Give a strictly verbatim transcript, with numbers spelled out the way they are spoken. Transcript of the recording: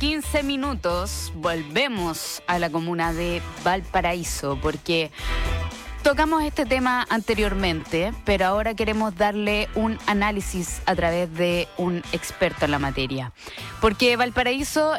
quince minutos volvemos a la comuna de Valparaíso porque tocamos este tema anteriormente, pero ahora queremos darle un análisis a través de un experto en la materia. Porque Valparaíso